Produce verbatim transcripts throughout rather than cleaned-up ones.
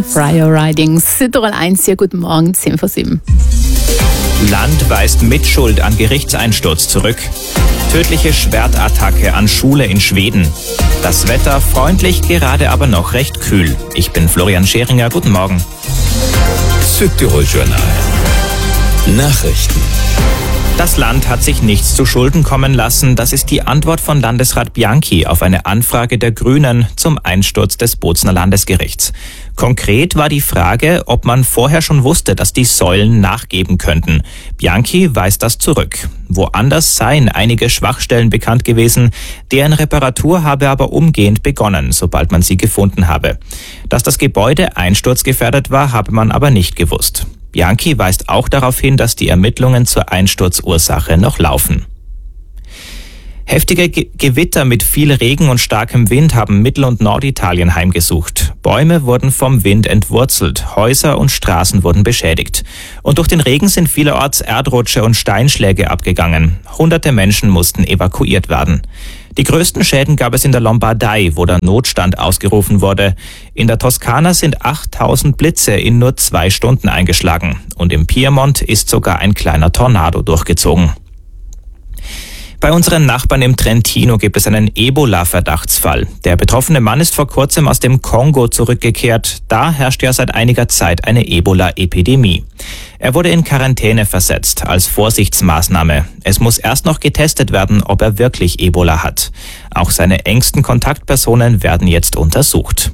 Prior Ridings, Südtirol eins, sehr guten Morgen, zehn vor sieben. Land weist Mitschuld an Gerichtseinsturz zurück. Tödliche Schwertattacke an Schule in Schweden. Das Wetter freundlich, gerade aber noch recht kühl. Ich bin Florian Scheringer, guten Morgen. Südtirol Journal. Nachrichten. Das Land hat sich nichts zu Schulden kommen lassen. Das ist die Antwort von Landesrat Bianchi auf eine Anfrage der Grünen zum Einsturz des Bozner Landesgerichts. Konkret war die Frage, ob man vorher schon wusste, dass die Säulen nachgeben könnten. Bianchi weist das zurück. Woanders seien einige Schwachstellen bekannt gewesen. Deren Reparatur habe aber umgehend begonnen, sobald man sie gefunden habe. Dass das Gebäude einsturzgefährdet war, habe man aber nicht gewusst. Bianchi weist auch darauf hin, dass die Ermittlungen zur Einsturzursache noch laufen. Heftige Ge- Gewitter mit viel Regen und starkem Wind haben Mittel- und Norditalien heimgesucht. Bäume wurden vom Wind entwurzelt, Häuser und Straßen wurden beschädigt. Und durch den Regen sind vielerorts Erdrutsche und Steinschläge abgegangen. Hunderte Menschen mussten evakuiert werden. Die größten Schäden gab es in der Lombardei, wo der Notstand ausgerufen wurde. In der Toskana sind achttausend Blitze in nur zwei Stunden eingeschlagen. Und im Piemont ist sogar ein kleiner Tornado durchgezogen. Bei unseren Nachbarn im Trentino gibt es einen Ebola-Verdachtsfall. Der betroffene Mann ist vor kurzem aus dem Kongo zurückgekehrt. Da herrscht ja seit einiger Zeit eine Ebola-Epidemie. Er wurde in Quarantäne versetzt, als Vorsichtsmaßnahme. Es muss erst noch getestet werden, ob er wirklich Ebola hat. Auch seine engsten Kontaktpersonen werden jetzt untersucht.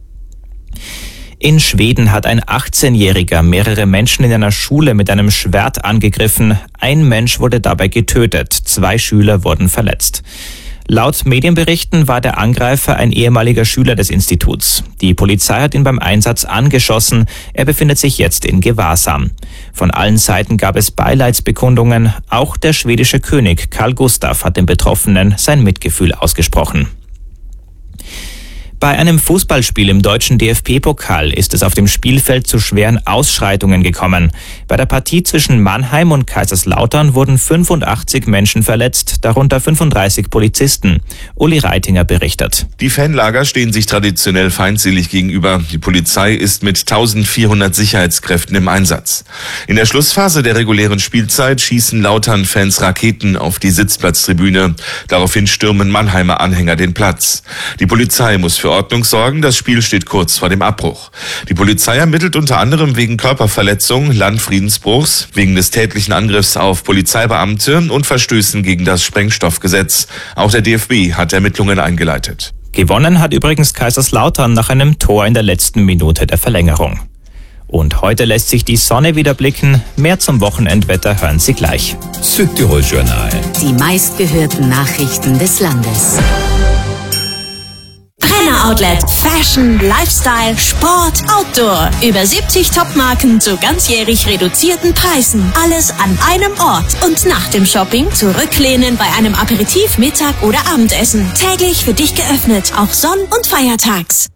In Schweden hat ein achtzehnjähriger mehrere Menschen in einer Schule mit einem Schwert angegriffen. Ein Mensch wurde dabei getötet, zwei Schüler wurden verletzt. Laut Medienberichten war der Angreifer ein ehemaliger Schüler des Instituts. Die Polizei hat ihn beim Einsatz angeschossen. Er befindet sich jetzt in Gewahrsam. Von allen Seiten gab es Beileidsbekundungen. Auch der schwedische König Carl Gustaf hat den Betroffenen sein Mitgefühl ausgesprochen. Bei einem Fußballspiel im deutschen D F B-Pokal ist es auf dem Spielfeld zu schweren Ausschreitungen gekommen. Bei der Partie zwischen Mannheim und Kaiserslautern wurden fünfundachtzig Menschen verletzt, darunter fünfunddreißig Polizisten. Uli Reitinger berichtet. Die Fanlager stehen sich traditionell feindselig gegenüber. Die Polizei ist mit eintausendvierhundert Sicherheitskräften im Einsatz. In der Schlussphase der regulären Spielzeit schießen Lautern-Fans Raketen auf die Sitzplatztribüne. Daraufhin stürmen Mannheimer Anhänger den Platz. Die Polizei muss für Ordnung sorgen. Das Spiel steht kurz vor dem Abbruch. Die Polizei ermittelt unter anderem wegen Körperverletzung, Landfriedensbruchs, wegen des tätlichen Angriffs auf Polizeibeamte und Verstößen gegen das Sprengstoffgesetz. Auch der D F B hat Ermittlungen eingeleitet. Gewonnen hat übrigens Kaiserslautern nach einem Tor in der letzten Minute der Verlängerung. Und heute lässt sich die Sonne wieder blicken. Mehr zum Wochenendwetter hören Sie gleich. Südtirol Journal. Die meistgehörten Nachrichten des Landes. Brenner Outlet. Fashion, Lifestyle, Sport, Outdoor. Über siebzig Topmarken zu ganzjährig reduzierten Preisen. Alles an einem Ort. Und nach dem Shopping zurücklehnen bei einem Aperitif, Mittag oder Abendessen. Täglich für dich geöffnet, auch sonn- und feiertags.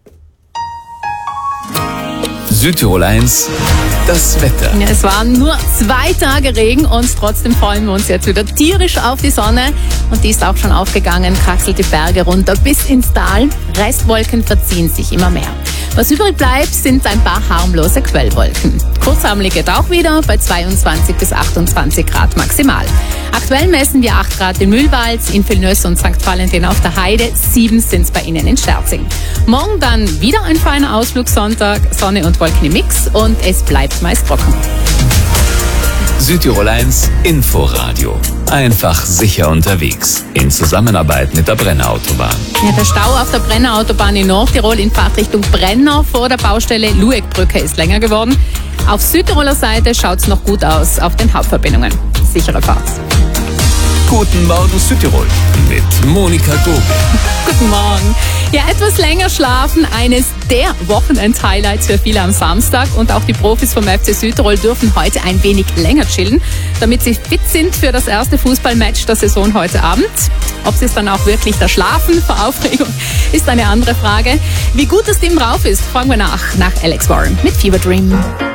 Südtirol eins, das Wetter. Ja, es waren nur zwei Tage Regen und trotzdem freuen wir uns jetzt wieder tierisch auf die Sonne. Und die ist auch schon aufgegangen, kraxelt die Berge runter bis ins Tal. Restwolken verziehen sich immer mehr. Was übrig bleibt, sind ein paar harmlose Quellwolken. Kurzärmelig geht auch wieder bei zweiundzwanzig bis achtundzwanzig Grad maximal. Aktuell messen wir acht Grad in Mühlwalz, in Vilnöss und Sankt Valentin auf der Heide. sieben sind es bei Ihnen in Sterzing. Morgen dann wieder ein feiner Ausflugssonntag, Sonne und Wolken im Mix und es bleibt meist trocken. Südtirol eins Inforadio. Einfach sicher unterwegs. In Zusammenarbeit mit der Brenner Autobahn. Ja, der Stau auf der Brenner Autobahn in Nordtirol in Fahrtrichtung Brenner vor der Baustelle Lueckbrücke ist länger geworden. Auf Südtiroler Seite schaut es noch gut aus auf den Hauptverbindungen. Sichere Fahrt. Guten Morgen Südtirol mit Monika Gobel. Guten Morgen. Ja, etwas länger schlafen, eines der Wochenend-Highlights für viele am Samstag. Und auch die Profis vom F C Südtirol dürfen heute ein wenig länger chillen, damit sie fit sind für das erste Fußballmatch der Saison heute Abend. Ob sie es dann auch wirklich da schlafen vor Aufregung, ist eine andere Frage. Wie gut das Team drauf ist, fragen wir nach, nach Alex Warren mit Fever Dream.